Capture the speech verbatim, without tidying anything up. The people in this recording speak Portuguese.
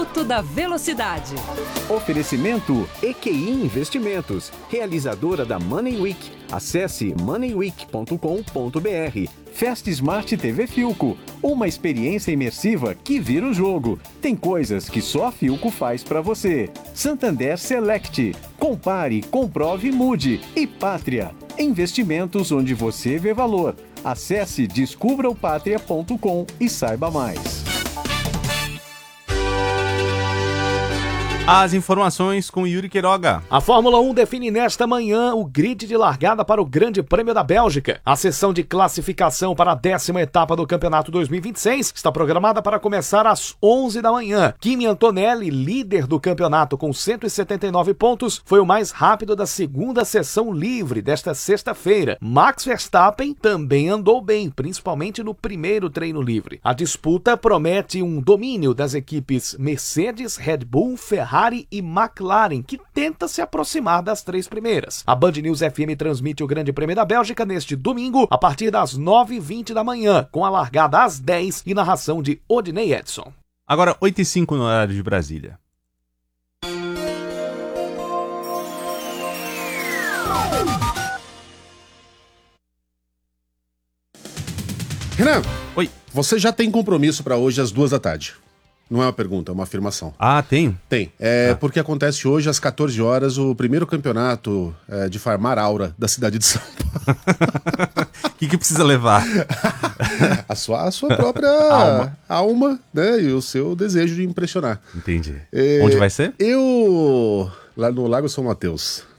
Minuto da Velocidade. Oferecimento E Q I Investimentos, realizadora da Money Week. Acesse money week ponto com ponto b r. Fast Smart T V Philco, uma experiência imersiva que vira o jogo. Tem coisas que só a Philco faz para você. Santander Select, compare, comprove e mude. E Pátria, investimentos onde você vê valor. Acesse descubra o pátria ponto com e saiba mais. As informações com Yuri Queiroga. A Fórmula um define nesta manhã o grid de largada para o Grande Prêmio da Bélgica. A sessão de classificação para a décima etapa do Campeonato dois mil e vinte e seis está programada para começar às onze da manhã. Kimi Antonelli, líder do campeonato com cento e setenta e nove pontos, foi o mais rápido da segunda sessão livre desta sexta-feira. Max Verstappen também andou bem, principalmente no primeiro treino livre. A disputa promete um domínio das equipes Mercedes, Red Bull, Ferrari e McLaren, que tenta se aproximar das três primeiras. A Band News F M transmite o Grande Prêmio da Bélgica neste domingo, a partir das nove e vinte da manhã, com a largada às dez e narração de Odinei Edson. Agora, oito e cinco no horário de Brasília. Renan, oi. Você já tem compromisso para hoje às duas da tarde? Não é uma pergunta, é uma afirmação. Ah, tem? Tem. É ah. porque acontece hoje às quatorze horas o primeiro campeonato é, de Farmar Aura da cidade de São Paulo. O que, que precisa levar? a, sua, a sua própria alma. alma, né? E o seu desejo de impressionar. Entendi. É, Onde vai ser? Eu... Lá no Lago São Mateus.